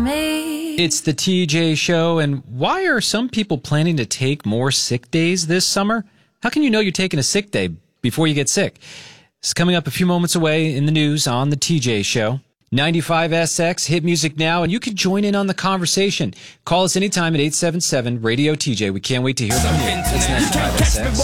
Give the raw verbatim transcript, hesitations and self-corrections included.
It's the T J Show, and why are some people planning to take more sick days this summer? How can you know you're taking a sick day before you get sick? It's coming up a few moments away in the news on the T J Show. ninety-five S X, hit music now, and you can join in on the conversation. Call us anytime at eight seven seven, radio T J. We can't wait to hear from you. It's ninety-five S X.